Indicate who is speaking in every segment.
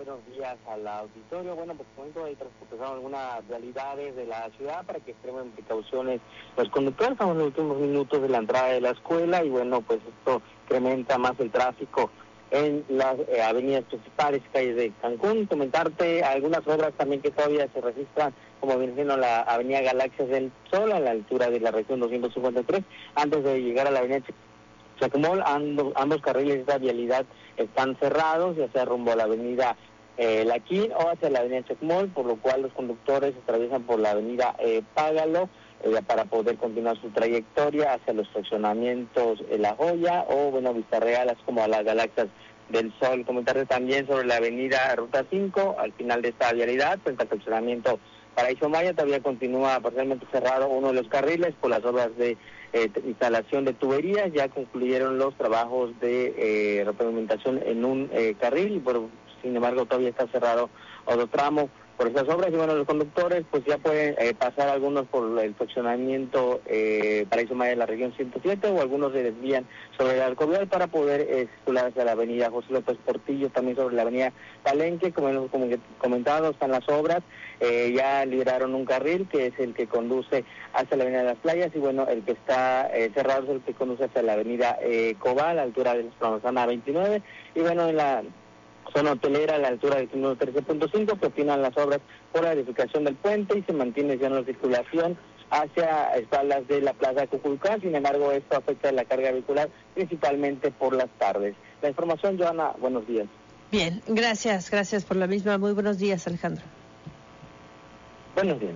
Speaker 1: buenos días al auditorio. Bueno, pues comento ahí transportaron algunas realidades de la ciudad para que extremen precauciones los conductores. Estamos en los últimos minutos de la entrada de la escuela y bueno, pues esto incrementa más el tráfico en las avenidas principales, calles de Cancún. Comentarte algunas obras también que todavía se registran, como viene siendo la avenida Galaxias del Sol, a la altura de la región 253, antes de llegar a la avenida Chacmol. Ambos carriles de esta vialidad están cerrados, ya sea rumbo a la avenida Laquín o hacia la avenida Chacmol, por lo cual los conductores atraviesan por la avenida Págalo para poder continuar su trayectoria hacia los fraccionamientos La Joya o, bueno, Vista Real, así como a las Galaxias del Sol. Comentarles también sobre la avenida Ruta 5, al final de esta vialidad, frente al fraccionamiento Paraíso Maya, todavía continúa parcialmente cerrado uno de los carriles por las obras de instalación de tuberías. Ya concluyeron los trabajos de repavimentación en un carril, pero sin embargo todavía está cerrado otro tramo por esas obras. Y bueno, los conductores pues ya pueden pasar algunos por el fraccionamiento Paraíso Maya de la región 107, o algunos se desvían sobre el Alcovial para poder circular hacia la avenida José López Portillo, también sobre la avenida Palenque. Como hemos comentado, están las obras, ya liberaron un carril que es el que conduce hacia la avenida de las Playas, y bueno, el que está cerrado es el que conduce hacia la avenida Cobal, a la altura de la manzana 29, y bueno, en la zona hotelera a la altura del kilómetro 13.5 que opinan las obras por la edificación del puente y se mantiene ya en circulación hacia espaldas de la Plaza Cuculcán. Sin embargo, esto afecta la carga vehicular principalmente por las tardes. La información, Joana, buenos días.
Speaker 2: Bien, gracias por la misma. Muy buenos días, Alejandro.
Speaker 1: Buenos días.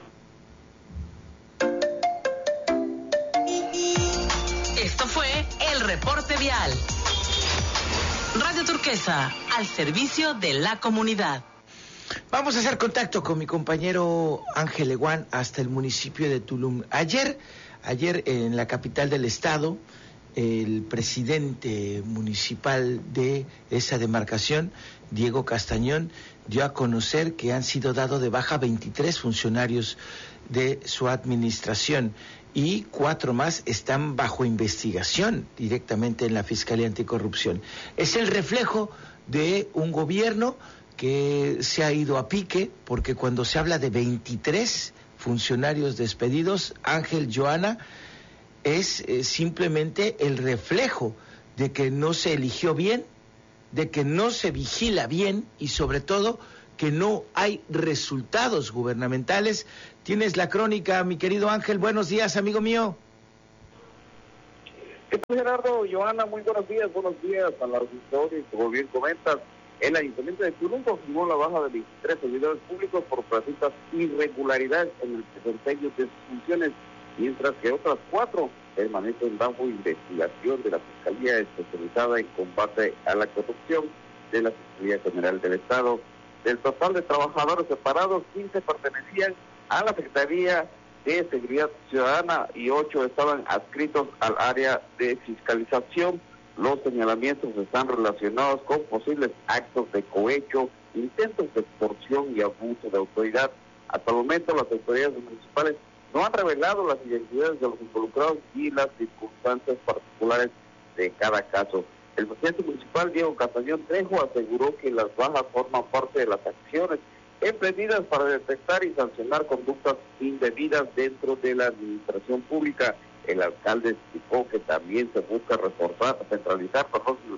Speaker 3: Esto fue el reporte vial. Radio Turquesa, al servicio de la comunidad.
Speaker 4: Vamos a hacer contacto con mi compañero Ángel Eguán hasta el municipio de Tulum. Ayer en la capital del estado, el presidente municipal de esa demarcación, Diego Castañón, dio a conocer que han sido dados de baja 23 funcionarios de su administración y 4 más están bajo investigación directamente en la Fiscalía Anticorrupción. Es el reflejo de un gobierno que se ha ido a pique, porque cuando se habla de 23 funcionarios despedidos, Ángel, Joana, es simplemente el reflejo de que no se eligió bien, de que no se vigila bien y sobre todo que no hay resultados gubernamentales. Tienes la crónica, mi querido Ángel. Buenos días, amigo mío.
Speaker 5: ¿Qué tal, Gerardo? Joana, muy buenos días a la auditoría. Como bien comentas, el Ayuntamiento de Tulum confirmó la baja de 23 servidores públicos por presuntas irregularidades en el desempeño de sus funciones, mientras que otras 4 permanecen bajo investigación de la Fiscalía Especializada en Combate a la Corrupción de la Fiscalía General del Estado. Del total de trabajadores separados, 15 pertenecían a la Secretaría de Seguridad Ciudadana y 8 estaban adscritos al área de fiscalización. Los señalamientos están relacionados con posibles actos de cohecho, intentos de extorsión y abuso de autoridad. Hasta el momento, las autoridades municipales no han revelado las identidades de los involucrados y las circunstancias particulares de cada caso. El presidente municipal, Diego Castañón Trejo, aseguró que las bajas forman parte de las acciones emprendidas para detectar y sancionar conductas indebidas dentro de la administración pública. El alcalde explicó que también se busca centralizar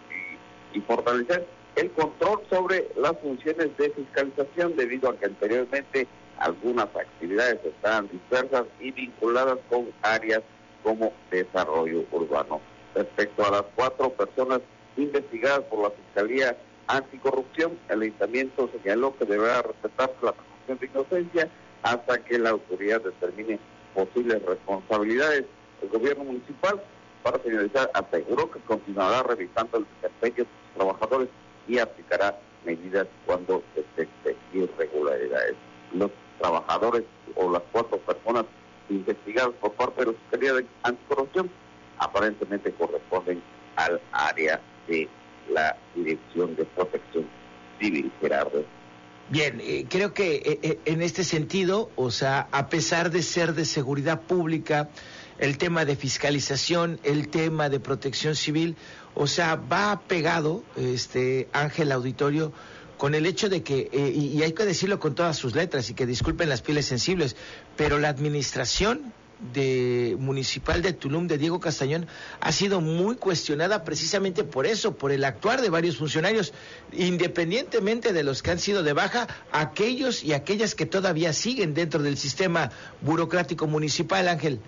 Speaker 5: y fortalecer el control sobre las funciones de fiscalización, debido a que anteriormente algunas actividades estaban dispersas y vinculadas con áreas como desarrollo urbano. Respecto a las 4 personas investigadas por la Fiscalía Anticorrupción, el Ayuntamiento señaló que deberá respetarse la presunción de inocencia hasta que la autoridad determine posibles responsabilidades. El gobierno municipal, para finalizar, aseguró que continuará revisando el desempeño de sus trabajadores y aplicará medidas cuando detecte irregularidades. Los trabajadores o las 4 personas investigadas por parte de la Fiscalía Anticorrupción aparentemente corresponden al área de la Dirección de Protección Civil, Gerardo.
Speaker 4: Bien, creo que en este sentido, o sea, a pesar de ser de seguridad pública, el tema de fiscalización, el tema de protección civil, o sea, va pegado, Ángel Auditorio, con el hecho de que, y hay que decirlo con todas sus letras, y que disculpen las pieles sensibles, pero la administración municipal de Tulum de Diego Castañón ha sido muy cuestionada precisamente por eso, por el actuar de varios funcionarios, independientemente de los que han sido de baja, aquellos y aquellas que todavía siguen dentro del sistema burocrático municipal, Ángel.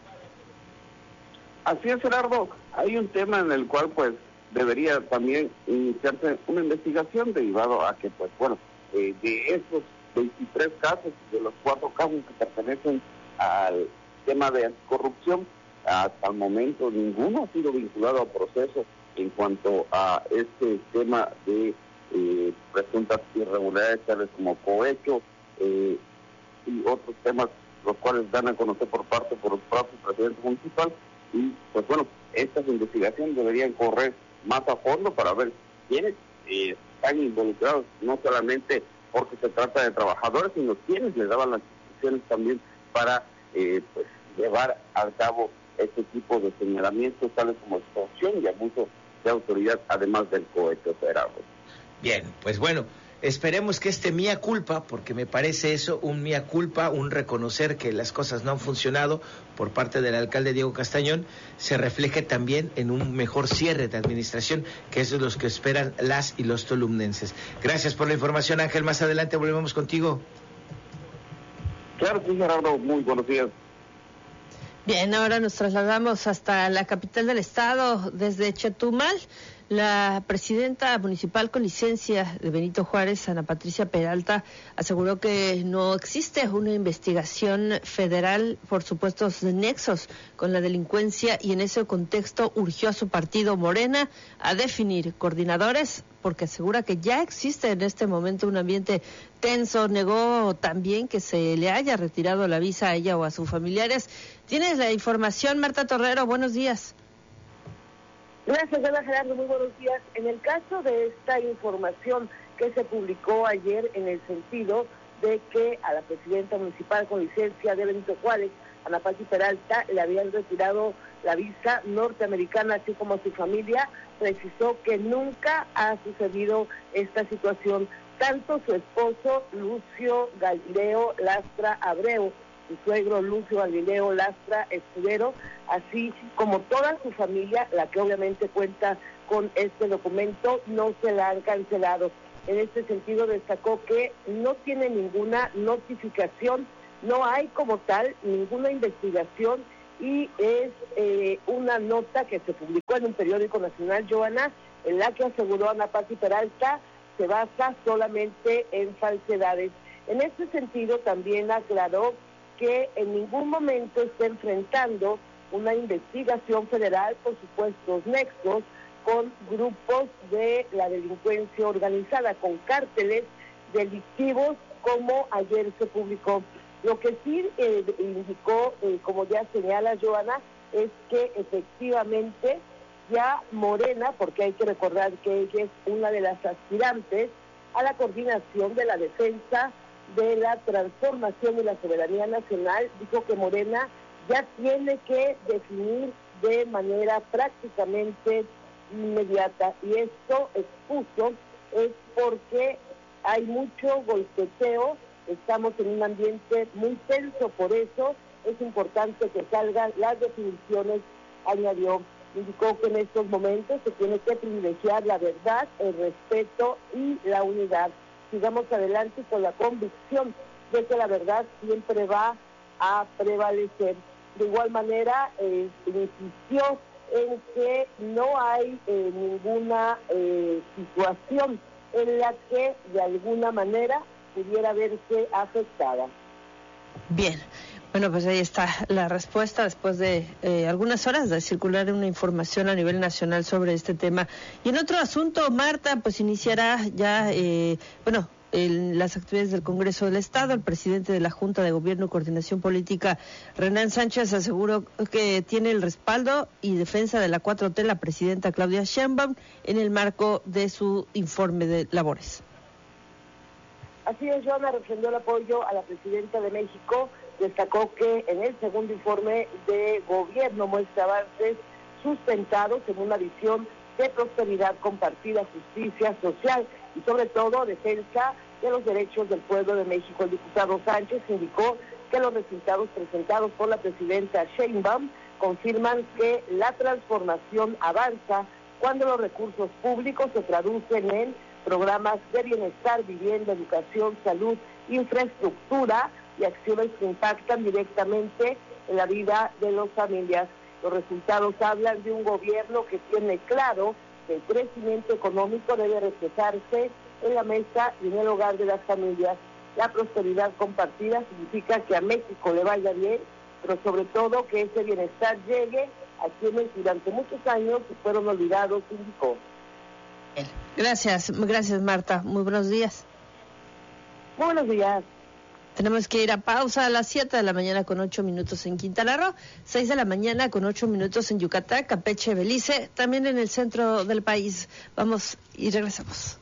Speaker 5: Así es, Gerardo. Hay un tema en el cual, pues, debería también iniciarse una investigación derivado a que, pues, bueno, de esos 23 casos, de los 4 casos que pertenecen al tema de anticorrupción, hasta el momento ninguno ha sido vinculado a proceso en cuanto a este tema de presuntas irregularidades tales como cohecho y otros temas, los cuales dan a conocer por el propio presidente municipal. Y pues bueno, estas investigaciones deberían correr más a fondo para ver quiénes están involucrados, no solamente porque se trata de trabajadores, sino quienes les daban las instrucciones también para pues llevar a cabo este tipo de señalamientos tales como extorsión y abuso de autoridad, además del cohecho federal.
Speaker 4: Bien, pues bueno, esperemos que este mea culpa, porque me parece eso, un mea culpa, un reconocer que las cosas no han funcionado por parte del alcalde Diego Castañón, se refleje también en un mejor cierre de administración, que eso es lo que esperan las y los tolumnenses. Gracias por la información, Ángel. Más adelante volvemos contigo.
Speaker 5: Claro, sí, Gerardo. Muy buenos días.
Speaker 2: Bien, ahora nos trasladamos hasta la capital del estado, desde Chetumal. La presidenta municipal con licencia de Benito Juárez, Ana Patricia Peralta, aseguró que no existe una investigación federal por supuestos nexos con la delincuencia y en ese contexto urgió a su partido Morena a definir coordinadores porque asegura que ya existe en este momento un ambiente tenso. Negó también que se le haya retirado la visa a ella o a sus familiares. Tienes la información, Marta Torrero, buenos días.
Speaker 6: Gracias, Ana Gerardo, muy buenos días. En el caso de esta información que se publicó ayer en el sentido de que a la presidenta municipal con licencia de Benito Juárez, Ana Patricia Peralta, le habían retirado la visa norteamericana, así como a su familia, precisó que nunca ha sucedido esta situación. Tanto su esposo, Lucio Galileo Lastra Abreu, su suegro Lucio Galileo Lastra Escudero, así como toda su familia, la que obviamente cuenta con este documento, no se la han cancelado. En este sentido destacó que no tiene ninguna notificación, no hay como tal ninguna investigación y es una nota que se publicó en un periódico nacional, Joana, en la que aseguró Ana Patricia Peralta se basa solamente en falsedades. En este sentido también aclaró que en ningún momento está enfrentando una investigación federal por supuestos nexos con grupos de la delincuencia organizada, con cárteles delictivos, como ayer se publicó. Lo que sí indicó, como ya señala Joana, es que efectivamente ya Morena, porque hay que recordar que ella es una de las aspirantes a la coordinación de la defensa de la transformación y la soberanía nacional, dijo que Morena ya tiene que definir de manera prácticamente inmediata, y esto expuso es porque hay mucho golpeteo, estamos en un ambiente muy tenso, por eso es importante que salgan las definiciones, añadió. Indicó que en estos momentos se tiene que privilegiar la verdad, el respeto y la unidad. Sigamos adelante con la convicción de que la verdad siempre va a prevalecer. De igual manera, insistió en que no hay ninguna situación en la que de alguna manera pudiera verse afectada.
Speaker 2: Bien, bueno, pues ahí está la respuesta después de algunas horas de circular una información a nivel nacional sobre este tema. Y en otro asunto, Marta, pues iniciará ya, las actividades del Congreso del Estado. El presidente de la Junta de Gobierno y Coordinación Política, Renan Sánchez, aseguró que tiene el respaldo y defensa de la 4T, la presidenta Claudia Sheinbaum, en el marco de su informe de labores.
Speaker 6: Así es, Joana refrendó el apoyo a la presidenta de México, destacó que en el segundo informe de gobierno muestra avances sustentados en una visión de prosperidad compartida, justicia social y sobre todo defensa de los derechos del pueblo de México. El diputado Sánchez indicó que los resultados presentados por la presidenta Sheinbaum confirman que la transformación avanza cuando los recursos públicos se traducen en programas de bienestar, vivienda, educación, salud, infraestructura y acciones que impactan directamente en la vida de las familias. Los resultados hablan de un gobierno que tiene claro que el crecimiento económico debe reflejarse en la mesa y en el hogar de las familias. La prosperidad compartida significa que a México le vaya bien, pero sobre todo que ese bienestar llegue a quienes durante muchos años fueron olvidados, indicó.
Speaker 2: Gracias Marta, muy buenos días.
Speaker 6: Muy buenos días.
Speaker 2: Tenemos que ir a pausa a las 7 de la mañana con 8 minutos en Quintana Roo, 6 de la mañana con 8 minutos en Yucatán, Campeche, Belice, también en el centro del país. Vamos y regresamos.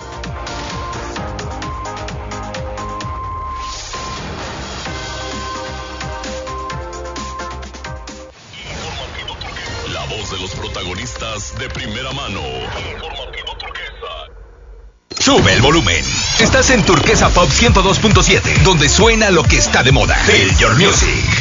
Speaker 7: La voz de los protagonistas de primera mano. Informativo Turquesa. Sube el volumen. Estás en Turquesa Pop 102.7, donde suena lo que está de moda. Feel your music.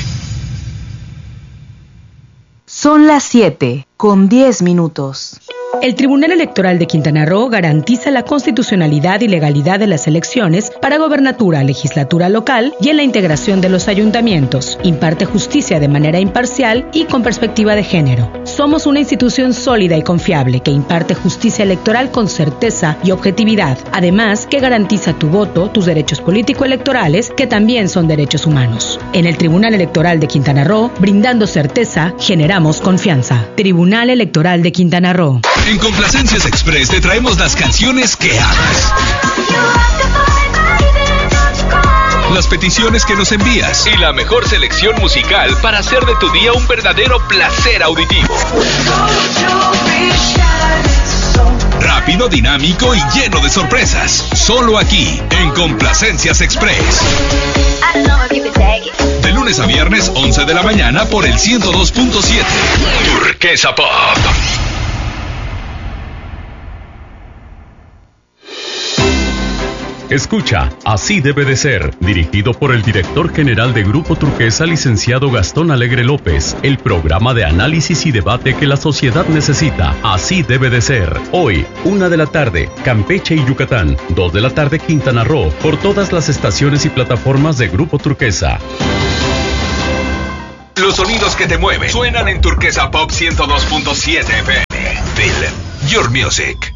Speaker 8: Son las 7:10.
Speaker 9: El Tribunal Electoral de Quintana Roo garantiza la constitucionalidad y legalidad de las elecciones para gobernatura, legislatura local y en la integración de los ayuntamientos. Imparte justicia de manera imparcial y con perspectiva de género. Somos una institución sólida y confiable que imparte justicia electoral con certeza y objetividad. Además, que garantiza tu voto, tus derechos político-electorales, que también son derechos humanos. En el Tribunal Electoral de Quintana Roo, brindando certeza, generamos confianza. Tribunal Electoral de Quintana Roo.
Speaker 7: En Complacencias Express te traemos las canciones que amas, las peticiones que nos envías y la mejor selección musical para hacer de tu día un verdadero placer auditivo. Rápido, dinámico y lleno de sorpresas. Solo aquí, en Complacencias Express. De lunes a viernes, 11 de la mañana por el 102.7. Turquesa Pop.
Speaker 10: Escucha, Así debe de ser, dirigido por el director general de Grupo Turquesa, licenciado Gastón Alegre López, el programa de análisis y debate que la sociedad necesita. Así debe de ser. Hoy, 1 de la tarde, Campeche y Yucatán, 2 de la tarde, Quintana Roo, por todas las estaciones y plataformas de Grupo Turquesa.
Speaker 7: Los sonidos que te mueven suenan en Turquesa Pop 102.7 FM. Feel your music.